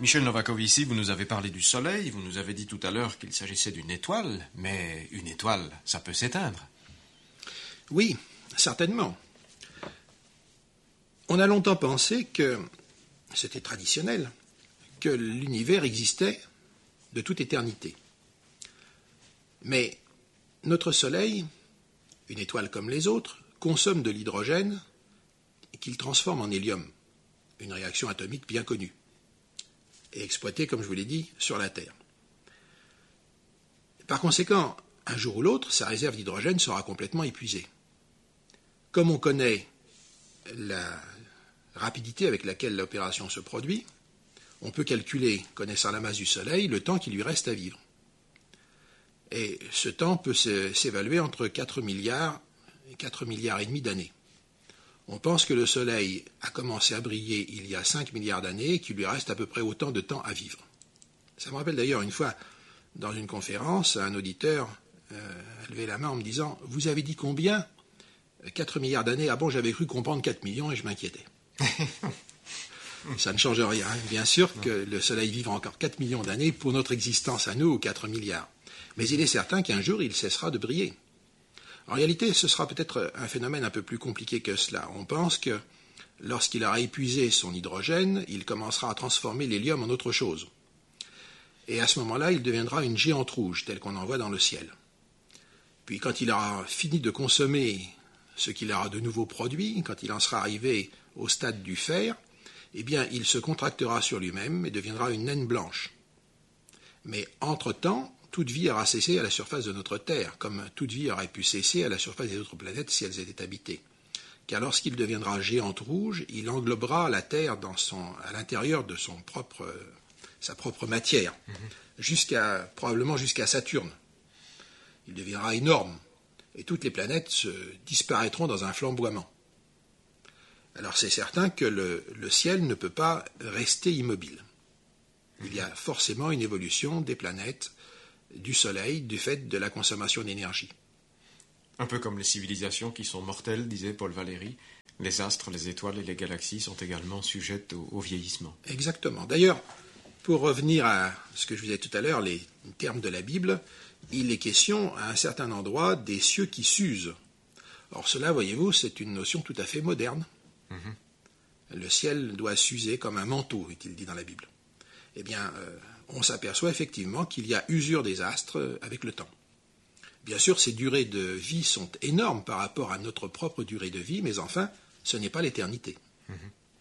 Michel Novakovici, vous nous avez parlé du soleil, vous nous avez dit tout à l'heure qu'il s'agissait d'une étoile, mais une étoile, ça peut s'éteindre. Oui, certainement. On a longtemps pensé que, c'était traditionnel, que l'univers existait de toute éternité. Mais notre soleil, une étoile comme les autres, consomme de l'hydrogène qu'il transforme en hélium, une réaction atomique bien connue, et exploitée, comme je vous l'ai dit, sur la Terre. Par conséquent, un jour ou l'autre, sa réserve d'hydrogène sera complètement épuisée. Comme on connaît la rapidité avec laquelle l'opération se produit, on peut calculer, connaissant la masse du Soleil, le temps qui lui reste à vivre. Et ce temps peut s'évaluer entre 4 milliards et 4 milliards et demi d'années. On pense que le Soleil a commencé à briller il y a 5 milliards d'années et qu'il lui reste à peu près autant de temps à vivre. Ça me rappelle d'ailleurs une fois, dans une conférence, un auditeur a levé la main en me disant « Vous avez dit combien ? 4 milliards d'années. Ah bon, j'avais cru comprendre 4 millions et je m'inquiétais. » Ça ne change rien. Bien sûr que le Soleil vivra encore 4 millions d'années pour notre existence à nous, ou 4 milliards. Mais il est certain qu'un jour, il cessera de briller. En réalité, ce sera peut-être un phénomène un peu plus compliqué que cela. On pense que lorsqu'il aura épuisé son hydrogène, il commencera à transformer l'hélium en autre chose. Et à ce moment-là, il deviendra une géante rouge, telle qu'on en voit dans le ciel. Puis quand il aura fini de consommer ce qu'il aura de nouveau produit, quand il en sera arrivé au stade du fer, eh bien, il se contractera sur lui-même et deviendra une naine blanche. Mais entre-temps, toute vie aura cessé à la surface de notre Terre, comme toute vie aurait pu cesser à la surface des autres planètes si elles étaient habitées. Car lorsqu'il deviendra géante rouge, il englobera la Terre à l'intérieur de sa propre matière, probablement jusqu'à Saturne. Il deviendra énorme, et toutes les planètes disparaîtront dans un flamboiement. Alors c'est certain que le ciel ne peut pas rester immobile. Il y a forcément une évolution des planètes, du Soleil, du fait de la consommation d'énergie. Un peu comme les civilisations qui sont mortelles, disait Paul Valéry, les astres, les étoiles et les galaxies sont également sujettes au vieillissement. Exactement. D'ailleurs, pour revenir à ce que je vous disais tout à l'heure, les termes de la Bible, il est question à un certain endroit des cieux qui s'usent. Or cela, voyez-vous, c'est une notion tout à fait moderne. Le ciel doit s'user comme un manteau, est-il dit dans la Bible. Eh bien, on s'aperçoit effectivement qu'il y a usure des astres avec le temps. Bien sûr, ces durées de vie sont énormes par rapport à notre propre durée de vie, mais enfin, ce n'est pas l'éternité.